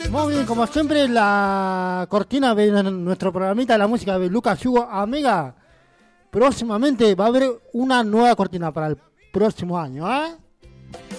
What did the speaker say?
Muy bien, como siempre, la cortina de nuestro programita de la música de Lucas Hugo Amiga. Próximamente va a haber una nueva cortina para el próximo año, ¿eh?